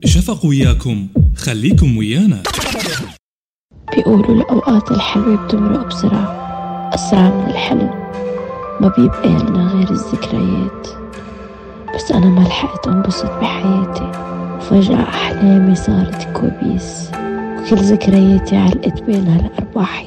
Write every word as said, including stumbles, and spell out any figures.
شفق وياكم، خليكم ويانا. بيقولوا الأوقات الحلوة بتمرق بسرعة أسرع من الحلم، ما بيبقى لنا غير الذكريات. بس أنا ما لحقت أنبسط بحياتي، وفجأة أحلامي صارت كوابيس، وكل ذكرياتي علقت بين هالأربع